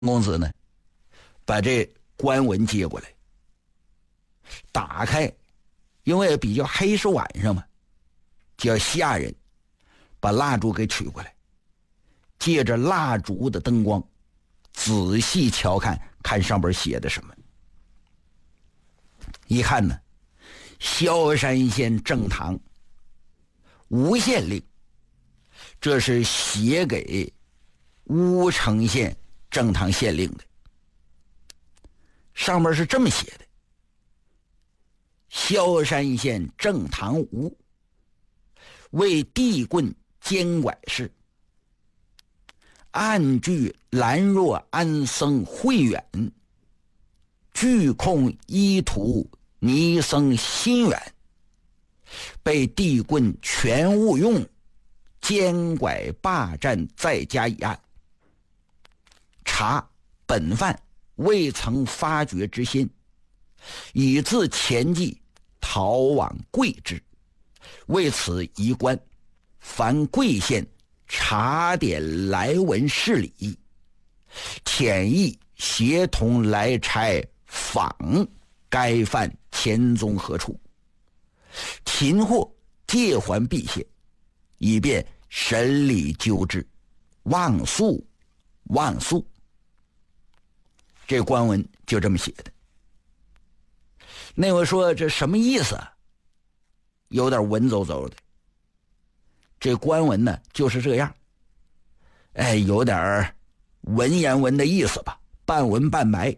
公子呢，把这官文接过来，打开，因为比较黑是晚上嘛，叫下人把蜡烛给取过来，借着蜡烛的灯光，仔细瞧看，看上边写的什么。一看呢，萧山县正堂吴县令，这是写给乌城县正堂县令的。上面是这么写的：萧山县正堂吴为地棍监管事，暗据兰若安僧慧远，拒控依徒尼僧心远，被地棍全误用，监拐霸占在家一案。查本犯未曾发觉之心，以自前计逃往贵之，为此移官，凡贵县查点来文事理，遣意协同来差访该犯前踪何处，擒获借还毕县，以便审理纠治，望速望速。这官文就这么写的。那位说这什么意思啊？有点文绉绉的。这官文呢就是这样，有点文言文的意思吧，半文半白。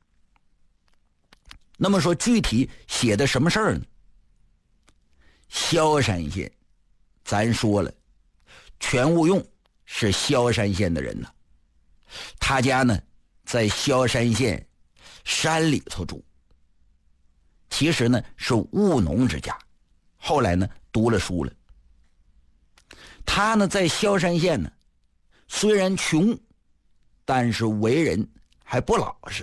那么说具体写的什么事儿呢？萧山县咱说了，全务用是萧山县的人呢，他家呢在萧山县山里头住，其实呢是务农之家，后来呢读了书了。他呢在萧山县呢虽然穷，但是为人还不老实，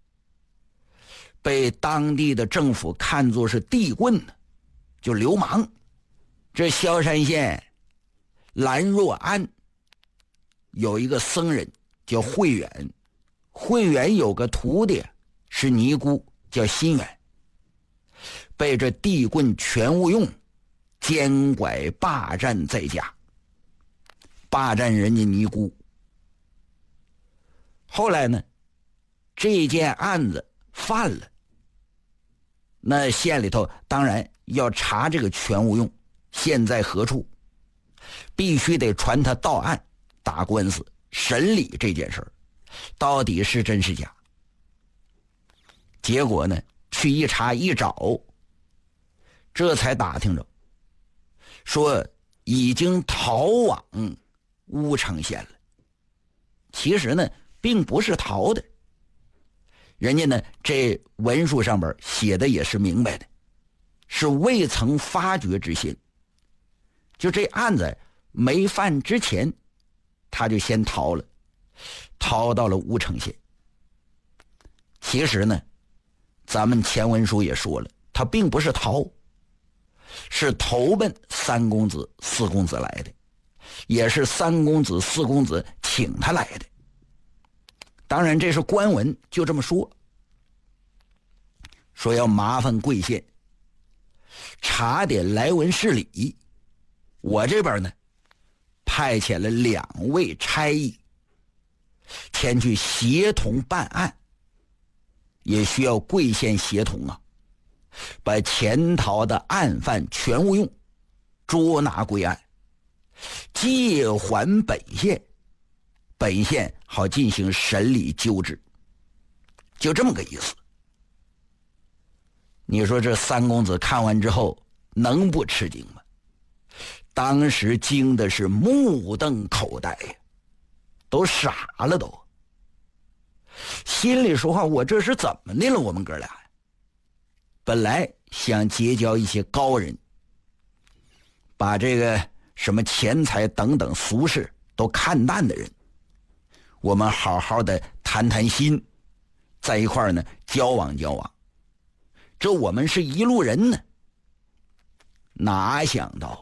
被当地的政府看作是地棍呢，就流氓。这萧山县兰若安有一个僧人叫慧远，慧远有个徒弟是尼姑叫心远，被这地棍全务用，监拐霸占在家，霸占人家尼姑。后来呢，这件案子犯了，那县里头当然要查这个全务用现在何处，必须得传他到案打官司审理这件事儿，到底是真是假。结果呢去一查一找，这才打听着说已经逃往乌城县了。其实呢并不是逃的，人家呢这文书上边写的也是明白的，是未曾发觉之心。就这案子没犯之前，他就先逃了，逃到了乌城县。其实呢咱们前文书也说了，他并不是逃，是投奔三公子四公子来的，也是三公子四公子请他来的。当然这是官文就这么说，说要麻烦贵县查点来文事理，我这边呢派遣了2位差役前去协同办案，也需要贵县协同啊，把潜逃的案犯全务用捉拿归案，借还本县，本县好进行审理纠治，就这么个意思。你说这三公子看完之后能不吃惊吗？当时惊的是目瞪口呆呀，都傻了都。心里说话，我这是怎么的了？我们哥俩本来想结交一些高人，把这个什么钱财等等俗事都看淡的人，我们好好的谈谈心，在一块儿呢交往交往，这我们是一路人呢。哪想到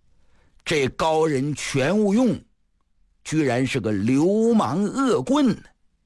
这高人全务用居然是个流氓恶棍呢。